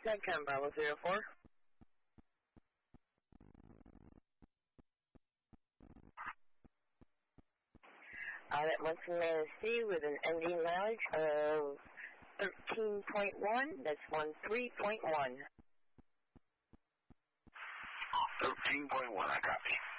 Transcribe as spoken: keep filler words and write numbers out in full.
SATCOM Bravo zero four. Uh, that went from Manistee with an ending mileage of thirteen point one. That's one three point one. thirteen point one, I copy.